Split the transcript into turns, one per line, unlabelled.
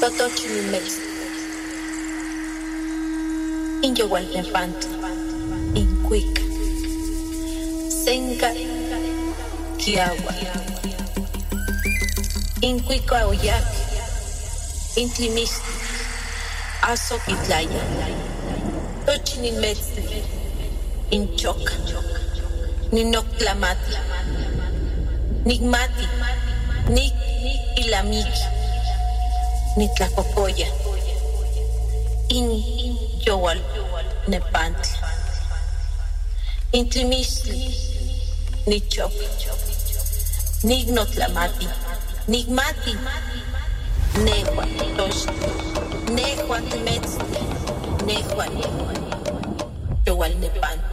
Totochimilmex, Inyowalnepantla, Incuica, Senca, Kiagua, Incuica Oyac, Intlimistli, Azoquitlaya, Tochimilmex, Inchoca, Ninoctlamati, Nigmati, Nik Ilamiki, Nitlacocoya, Yowal Nepantla, Intlimistli, Nichok, Nignotlamati, Nigmati, Nehua Tosh, Nehua Timetzli, Nehua Yowal Nepantla.